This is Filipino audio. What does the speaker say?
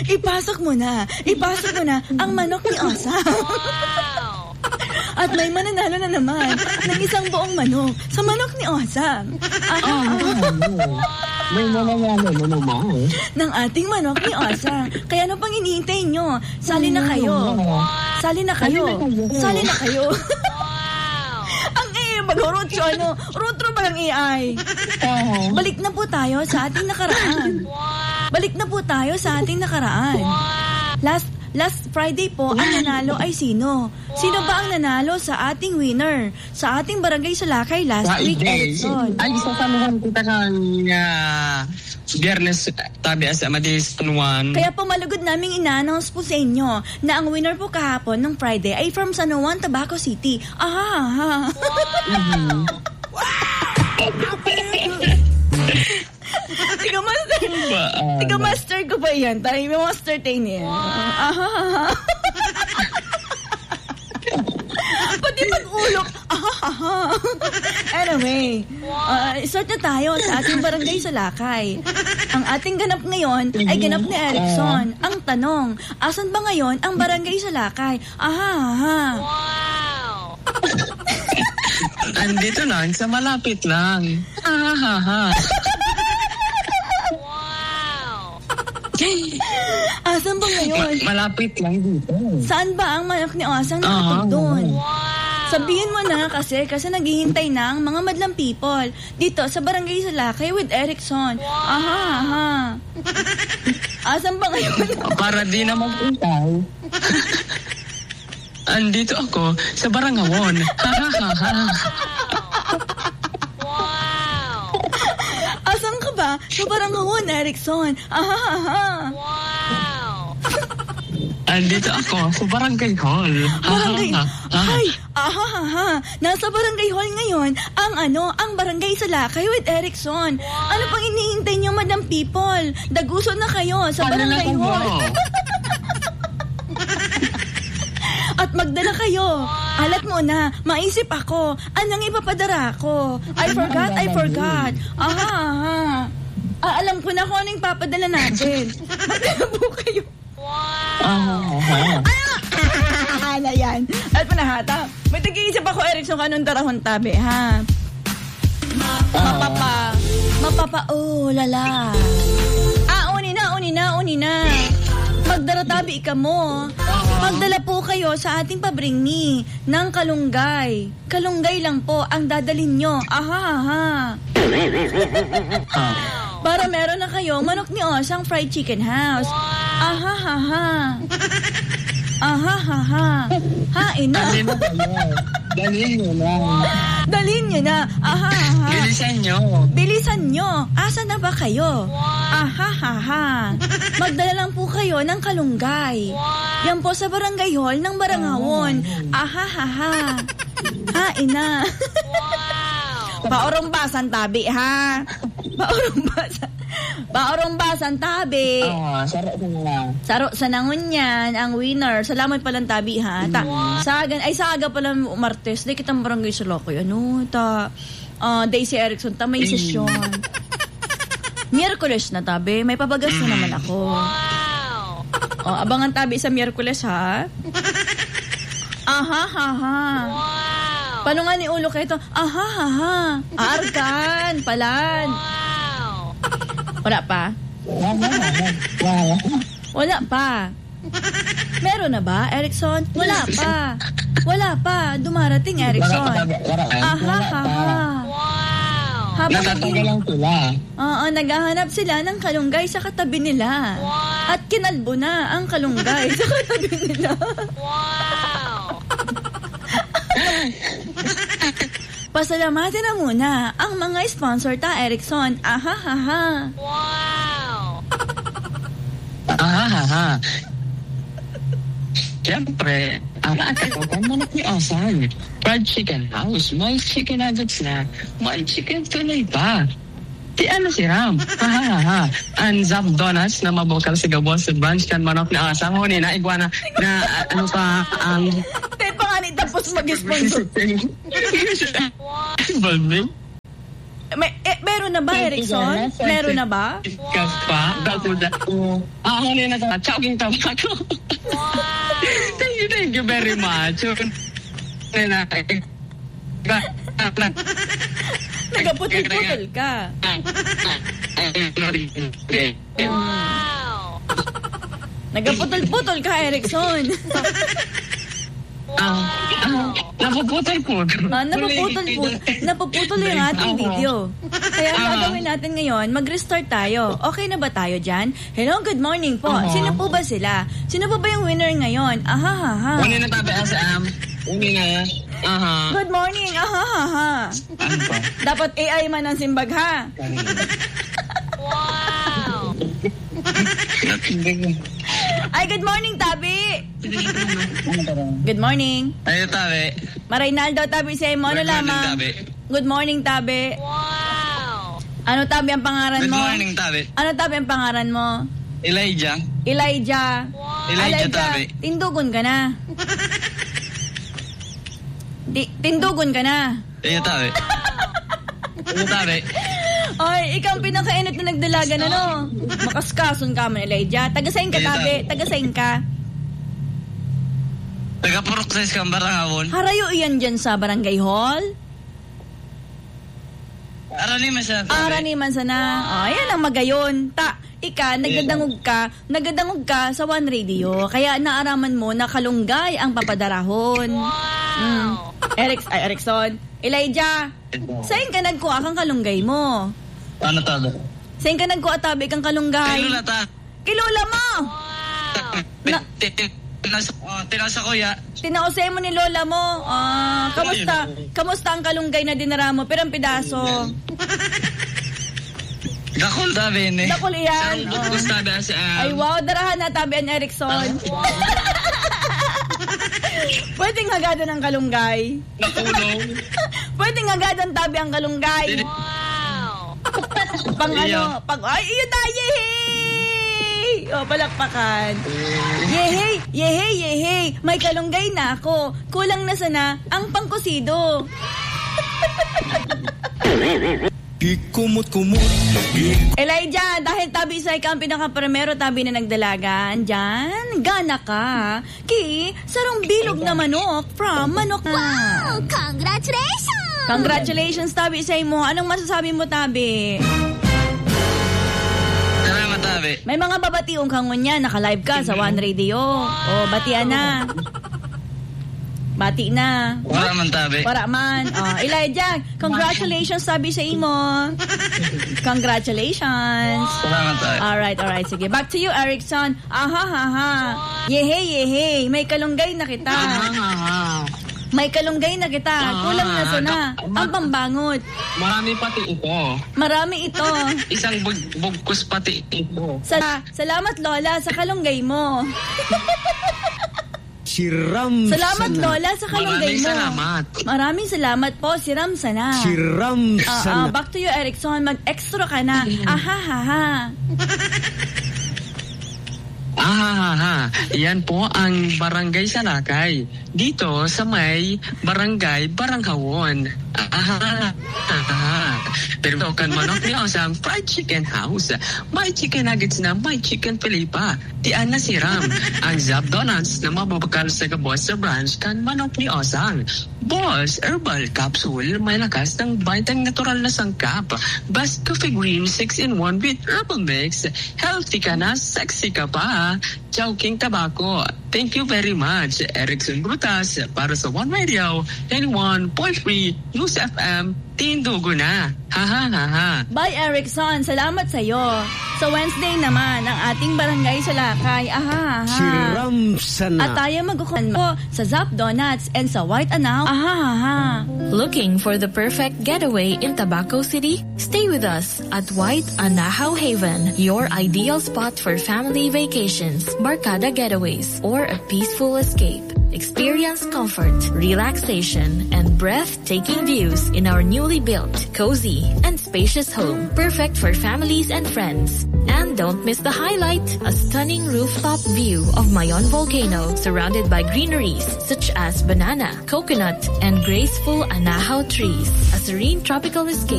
Ipasok mo na ang manok ni Osang. At may mananalo na naman ng isang buong manok sa manok ni Osang. May mananalo na naman. Ng ating manok ni Osang. Kaya ano pang hinihintay nyo? Sali na kayo. Ang mag-rotro rotro ba ang AI? Balik na po tayo sa ating nakaraan. Last Friday po, ang nanalo ay sino? Sino ba ang nanalo sa ating winner? Sa ating barangay Salakay last week, Erickson. Ay, isa sa mga kita kang Biyernes tabi asa madis tunuan. Kaya po malugod naming ina-announce po sa inyo na ang winner po kahapon ng Friday ay from San Juan, Tabaco City. Tiga master ko ba yan? Tayo may master tayo niya. Pati pag-ulok. Anyway, start na tayo sa ating barangay Salakay. Ang ating ganap ngayon ay ganap ni Erickson. Ang tanong, asan ba ngayon ang barangay Salakay? Andito lang, sa malapit lang. Asan ba ngayon? Malapit lang dito. Saan ba ang manok ni Osang nakatugdon? Sabihin mo na kasi naghihintay na ang mga madlang people dito sa barangay Salakay with Erickson. Asan ba ngayon? Para di na mag-intay. Andito ako sa Barangawon. Asan ka ba? Sa Barangawon, Erickson. Andito ako sa Barangay Hall. Nasa Barangay Hall ngayon ang Barangay Salakay with Erickson. Ano pang iniintay niyo, Madam People? Daguso na kayo sa Barangay Hall. At magdala kayo. Alat mo na, maisip ako. Anong ipapadara ko? I forgot. Alam ko na kung anong papadala natin. Magdala po kayo. Ano yan? At panahata. May tag-iisip ako, Erickson, kanong tarahon tabi, ha? Mapapa, lala. Uni na. Magdaratabi ka mo. Magdala po kayo sa ating pabringni ng kalunggay. Kalunggay lang po ang dadalhin nyo. Para meron na kayo manok ni Osang Fried Chicken House. Hain na. Dalhin nyo na. Bilisan nyo. Asa na ba kayo? Magdala lang po kayo ng kalunggay. Yan po sa Barangay Hall ng Barangawon. Hain na. Paorong-basan tabi, ha? Paorong-basan tabi. Saro sa nangunyan ang winner. Salamat palang tabi, ha? Saga pala Martes. Di kitang barangay sa Lokoy. Daisy Erickson, may sesyon. Miyerkules na tabi. May pabagas na naman ako. Abangan tabi sa Miyerkules, ha? Paano nga ni ulo kayo ito? Arkan, palan. Wala pa? Wala pa. Meron na ba, Erickson? Wala pa. Dumarating, Erickson. Nakatagal lang sila. Naghahanap sila ng kalunggay sa katabi nila. At kinalbo na ang kalunggay sa katabi nila. Pasalamatan na muna ang mga sponsor ta, Erickson. Siyempre, ang aking manok ni Osang. Fried Chicken House. May chicken nuggets na. May chicken fillet pa. Di si Ram. Ang Zap Donuts na mabukal sa Gabos sa branch kan manok ni Osang. Huni na iguana na ang... Tapos mag-sponsor. Meron na ba, Erickson? Meron na ba? Kas pa? Ano na sa choking tabako. Thank you very much. Nagaputol-putol ka. Nagaputol-putol ka, Erickson. Napuputol yung ating video. Kaya ang gagawin natin ngayon, mag-restart tayo. Okay na ba tayo dyan? Hello, good morning po. Sino po ba sila? Sino po ba yung winner ngayon? Una na tabi asam. Una na. Good morning. Ano ba? Dapat AI man ang simbag, ha? Wow! Ay, good morning, Tabi. Good morning. Ayo tabi. Maraynaldo, Tabi, say mo. Ano lamang? Good morning, Tabi. Wow! Ano, Tabi, ang pangaran mo? Good morning, tabi. Ano, Tabi, ang pangaran mo? Elijah. Elijah. Elijah, tabi. Tindugon ka na. Tindugon ka na. Ayo tabi. Ayo tabi. Ay, ikaw ang pinakainit na nagdalagan, ano? Makaskason ka man, Elijah. Tagasain ka, Tabi. Tagasain ka. Taga-purok sa iskang barangawon. Harayo iyan dyan sa barangay hall? Arani man siya. Arani man sana. Oh, ayan ang magayon. Nagdadangog ka sa One Radio. Kaya naaraman mo na kalunggay ang papadarahon. Wow! Erickson. Elijah, saan ka nagkuha kang kalunggay mo? Ano tabi? Saan ka nagkuha, Tabi, kang kalunggay? Kilo na ta. Kilula mo! Tinasa ko ya. Tinausay mo ni Lola mo. Kamusta ang kalunggay na dinara mo? Pirang pidaso. Dakol tabi ni. Dakol iyan. Gusto na si Ay, wow. Darahan na, Tabi, ang Erickson. Pwedeng hagadan ang kalunggay. Nakulong. Pwedeng hagadan, Tabi, ang kalunggay. Wow! Ay, iyo na, yehey! O, palakpakan. Yehey! May kalunggay na ako. Kulang na sana ang pangkusido. Elijah, dahil Tabi sa ikaw ang pinaka-primero Tabi na nagdalagan, dyan, gana ka. Sarong bilog na manok from Manok na. Wow! Congratulations! Congratulations, Tabi, sa mo. Anong masasabi mo, Tabi? Salamat tabi. May mga babationg kang ngunya, naka-live ka sa One Radio. O, batian na. Bati na. Wala man tabi. Wala man. Elijah, congratulations, Tabi, sa imo. Congratulations. Salamat tabi. Alright. Sige. Back to you, Erickson. Yehey. May kalunggay na kita. May kalunggay na kita. Kulang na sana. Ang pambangot. Marami pati ito. Marami ito. Isang bugkus pati ito. Salamat, Lola, sa kalunggay mo. Salamat, Lola, sa kalunggay mo. Maraming salamat po. Siram sana. Back to you, Erickson. Mag-extra ka na. Yan po ang Barangay Salakay. Dito sa may Barangay Baranghawon. Pero kan manok niya sa fried chicken house. May chicken nuggets na may chicken fillet pa. Tian na siram. Ang Zap Donuts na mababakal sa Boss sa branch kan manok ni Osang. Boss Herbal Capsule may lakas ng baitang natural na sangkap. Best Coffee Green 6-in-1 with herbal mix. Healthy ka na, sexy ka pa. Chowking Tabako. Thank you very much. Erickson Brutas para sa One Radio 91.3 News FM. Tindugo na. Bye, Erickson. Salamat sa'yo. Sa Wednesday naman, ang ating barangay Salakay. At tayo magkukuhan mo sa Zap Donuts and sa White Anaw. Looking for the perfect getaway in Tabaco City? Stay with us at White Anahaw Haven, your ideal spot for family vacations, barkada getaways, or a peaceful escape. Experience comfort, relaxation, and breathtaking views in our newly built, cozy, and spacious home. Perfect for families and friends. And don't miss the highlight, a stunning rooftop view of Mayon Volcano surrounded by greeneries such as banana, coconut, and graceful anahaw trees. A serene tropical escape